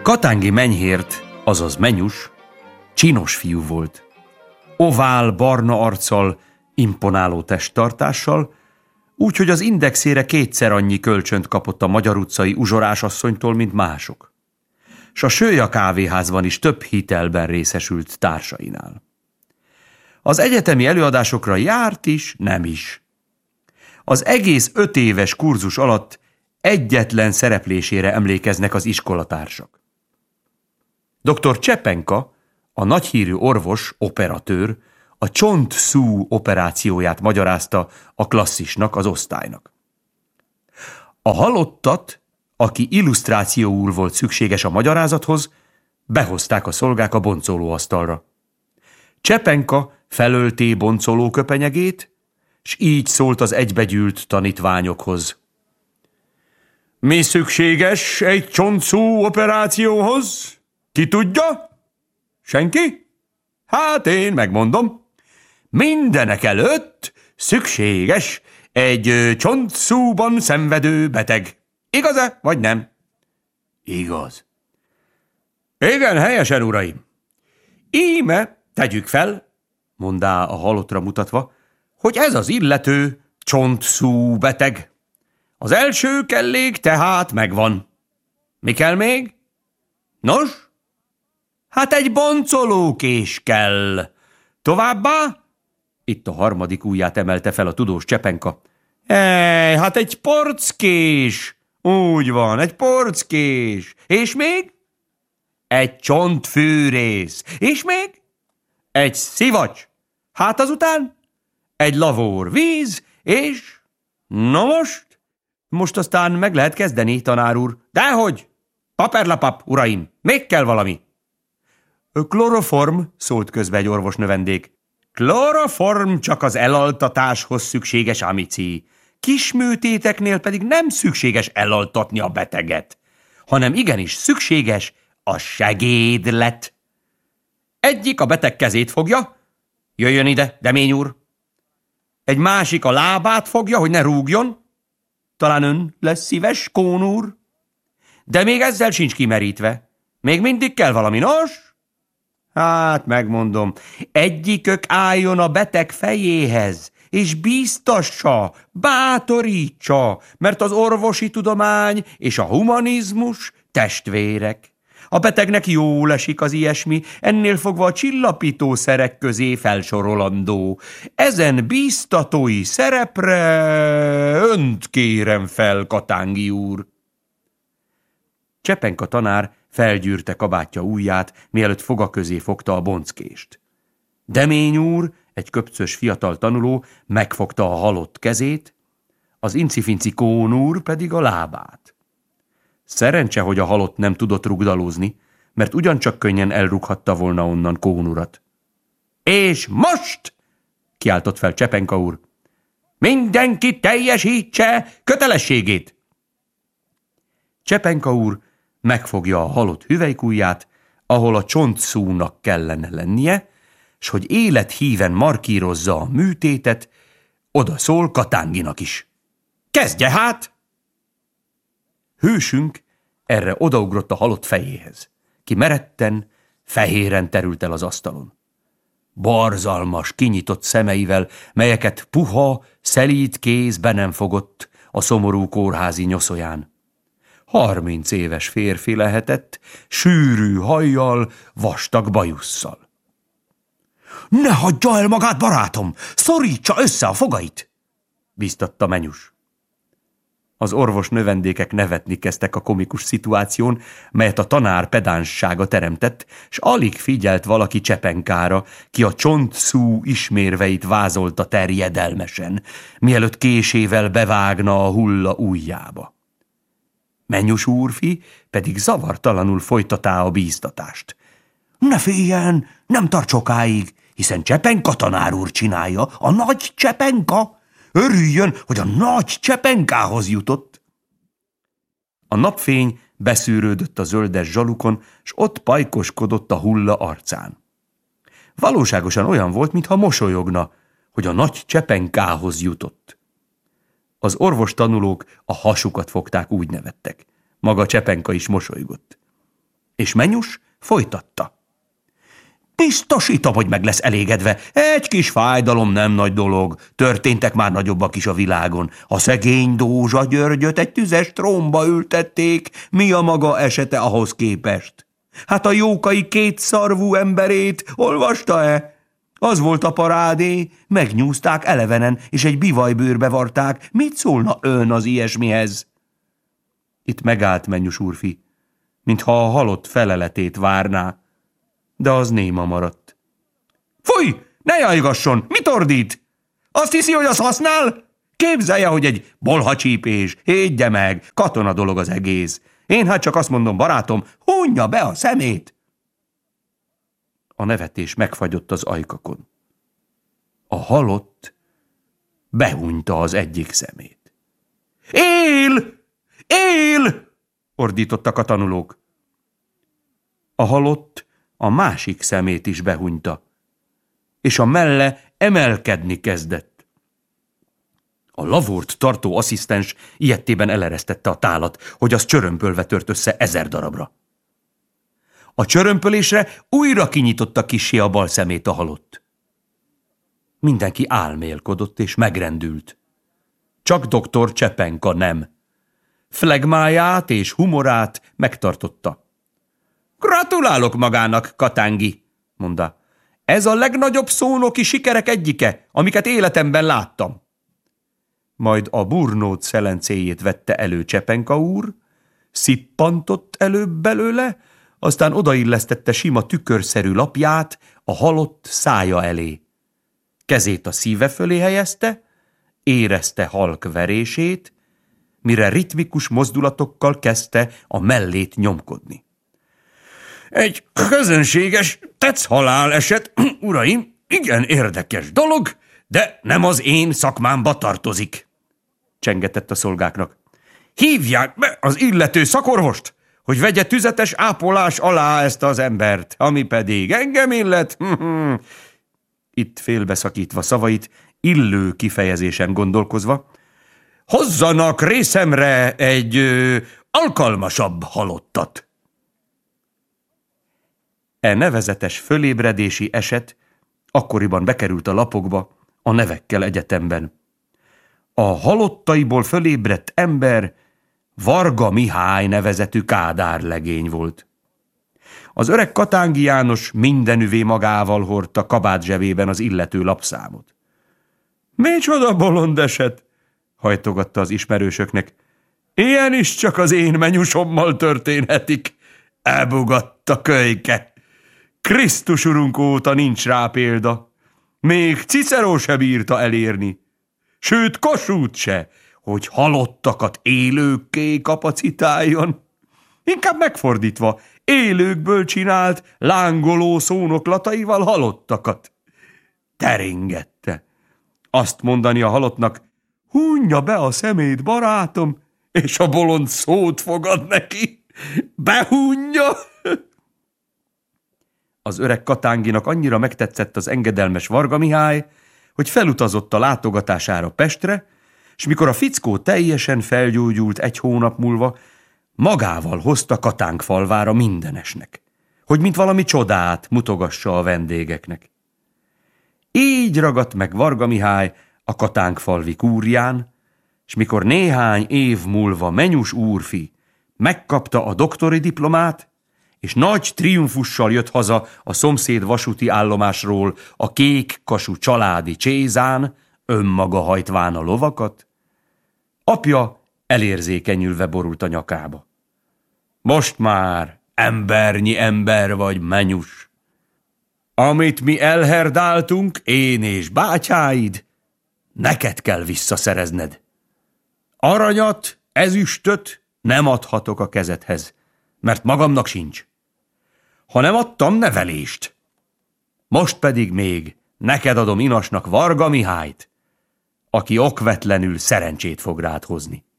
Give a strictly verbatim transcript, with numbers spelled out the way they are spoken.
Katángi Menyhért, azaz Menyus, csinos fiú volt. Ovál, barna arccal, imponáló testtartással, úgyhogy az indexére kétszer annyi kölcsönt kapott a Magyar utcai uzsorásasszonytól, mint mások. S a Sőja kávéházban is több hitelben részesült társainál. Az egyetemi előadásokra járt is, nem is. Az egész öt éves kurzus alatt egyetlen szereplésére emlékeznek az iskolatársak. doktor Csepenka, a nagyhírű orvos, operatőr, a csont-szú operációját magyarázta a klasszisnak, az osztálynak. A halottat, aki illusztrációul volt szükséges a magyarázathoz, behozták a szolgák a boncolóasztalra. Csepenka felölté boncoló köpenyegét, s így szólt az egybegyűlt tanítványokhoz. Mi szükséges egy csont-szú operációhoz? Ki tudja? Senki? Hát én megmondom. Mindenek előtt szükséges egy csont-szúban szenvedő beteg. Igaz-e, vagy nem? Igaz. Igen, helyesen, uraim. Íme tegyük fel, mondá a halottra mutatva, hogy ez az illető csont-szú beteg. Az első kellék tehát megvan. Mi kell még? Nos? Hát egy boncolókés kell. Továbbá? Itt a harmadik ujját emelte fel a tudós Csepenka. Ej, hát egy porckés. Úgy van, egy porckés. És még? Egy csontfűrész. És még? Egy szivacs. Hát azután? Egy lavór víz, és... No most? Most aztán meg lehet kezdeni, tanár úr. Dehogy? Paperlapap, uraim, még kell valami. Kloroform, szólt közbe egy orvos növendék. Kloroform csak az elaltatáshoz szükséges amici. Kisműtéteknél pedig nem szükséges elaltatni a beteget, hanem igenis szükséges a segédlet. Egyik a beteg kezét fogja, jöjjön ide, Demény úr. Egy másik a lábát fogja, hogy ne rúgjon. Talán ön lesz szíves, Kón úr? De még ezzel sincs kimerítve. Még mindig kell valami, nos? Hát, megmondom, egyikök álljon a beteg fejéhez, és bíztassa, bátorítsa, mert az orvosi tudomány és a humanizmus testvérek. A betegnek jól esik az ilyesmi, ennél fogva a csillapítószerek közé felsorolandó. Ezen bíztatói szerepre önt kérem fel, Katángi úr. Csepenka tanár felgyűrte kabátja ujját, mielőtt foga közé fogta a bonckést. Demény úr, egy köpcös fiatal tanuló, megfogta a halott kezét, az incifinci Kón úr pedig a lábát. Szerencse, hogy a halott nem tudott rugdalózni, mert ugyancsak könnyen elrughatta volna onnan Kón urat. És most, kiáltott fel Csepenka úr, mindenki teljesítse kötelességét. Csepenka úr megfogja a halott hüvelykujját, ahol a csontszúnak kellene lennie, s hogy élethíven markírozza a műtétet, oda szól Katánginak is. Kezdje hát! Hősünk erre odaugrott a halott fejéhez, ki meretten, fehéren terült el az asztalon. Barzalmas, kinyitott szemeivel, melyeket puha, szelíd kéz be nem fogott a szomorú kórházi nyoszoján. Harminc éves férfi lehetett, sűrű hajjal, vastag bajusszal. Ne hagyja el magát, barátom! Szorítsa össze a fogait! Biztatta Menyus. Az orvos növendékek nevetni kezdtek a komikus szituáción, melyet a tanár pedánssága teremtett, s alig figyelt valaki Csepenkára, ki a csont-szú ismérveit vázolta terjedelmesen, mielőtt késével bevágna a hulla ujjába. Menyus úrfi pedig zavartalanul folytatá a bíztatást. Ne féljen, nem tart sokáig, hiszen Csepenka tanár úr csinálja, a nagy Csepenka. Örüljön, hogy a nagy Csepenkához jutott. A napfény beszűrődött a zöldes zsalukon, s ott pajkoskodott a hulla arcán. Valóságosan olyan volt, mintha mosolyogna, hogy a nagy Csepenkához jutott. Az orvostanulók a hasukat fogták, úgy nevettek. Maga Csepenka is mosolygott. És Menyus folytatta. Biztosítom, hogy meg lesz elégedve. Egy kis fájdalom nem nagy dolog. Történtek már nagyobbak is a világon. A szegény Dózsa Györgyöt egy tüzes trónba ültették. Mi a maga esete ahhoz képest? Hát a Jókai kétszarvú emberét olvasta-e? Az volt a parádé, megnyúzták elevenen, és egy bivajbőrbe varták. Mit szólna ön az ilyesmihez? Itt megállt Menyus úrfi, mintha a halott feleletét várná, de az néma maradt. Fúj, ne jajgasson, mit ordít? Azt hiszi, hogy az használ? Képzelje, hogy egy bolhacsípés, higgye meg, katona dolog az egész. Én hát csak azt mondom, barátom, hunja be a szemét. A nevetés megfagyott az ajkakon. A halott behunyta az egyik szemét. Él! Él! Ordítottak a tanulók. A halott a másik szemét is behunyta, és a melle emelkedni kezdett. A lavort tartó asszisztens ilyettében eleresztette a tálat, hogy az csörömpölve tört össze ezer darabra. A csörömpölésre újra kinyitotta kissé a bal szemét a halott. Mindenki álmélkodott és megrendült. Csak doktor Csepenka nem. Flegmáját és humorát megtartotta. Gratulálok magának, Katángi, mondta. Ez a legnagyobb szónoki sikerek egyike, amiket életemben láttam. Majd a burnót szelencéjét vette elő Csepenka úr, szippantott előbb belőle, aztán odaillesztette sima tükörszerű lapját a halott szája elé. Kezét a szíve fölé helyezte, érezte halk verését, mire ritmikus mozdulatokkal kezdte a mellét nyomkodni. Egy közönséges tetszhalál eset, uraim, igen érdekes dolog, de nem az én szakmámba tartozik, csengetett a szolgáknak. Hívják be az illető szakorvost, hogy vegye tüzetes ápolás alá ezt az embert, ami pedig engem illet. Itt félbeszakítva szavait, illő kifejezésen gondolkozva, hozzanak részemre egy ö, alkalmasabb halottat. E nevezetes fölébredési eset akkoriban bekerült a lapokba a nevekkel egyetemben. A halottaiból fölébredt ember Varga Mihály nevezetű kádárlegény volt. Az öreg Katángi János mindenüvé magával hordta kabát zsebében az illető lapszámot. Micsoda bolond eset, hajtogatta az ismerősöknek. Ilyen is csak az én Menyusommal történhetik. Elbugadt a kölyke. Krisztus urunk óta nincs rá példa. Még Cicero se bírta elérni. Sőt, Kossuth se, hogy halottakat élőkké kapacitáljon. Inkább megfordítva, élőkből csinált, lángoló szónoklataival halottakat. Teringette. Azt mondani a halottnak, hunja be a szemét, barátom, és a bolond szót fogad neki. Behunja! Az öreg Katánginak annyira megtetszett az engedelmes Varga Mihály, hogy felutazott a látogatására Pestre, és mikor a fickó teljesen felgyógyult egy hónap múlva, magával hozta Katánkfalvára mindenesnek, hogy mint valami csodát mutogassa a vendégeknek. Így ragadt meg Varga Mihály a Katánkfalvi kúrián, és mikor néhány év múlva Menyus úrfi megkapta a doktori diplomát, és nagy triumfussal jött haza a szomszéd vasúti állomásról a kék kasú családi csézán, önmaga hajtván a lovakat, apja elérzékenyülve borult a nyakába. Most már embernyi ember vagy, Menyus. Amit mi elherdáltunk, én és bátyáid, neked kell visszaszerezned. Aranyat, ezüstöt nem adhatok a kezedhez, mert magamnak sincs. Ha nem adtam nevelést. Most pedig még neked adom inasnak Varga Mihályt, aki okvetlenül szerencsét fog rád hozni.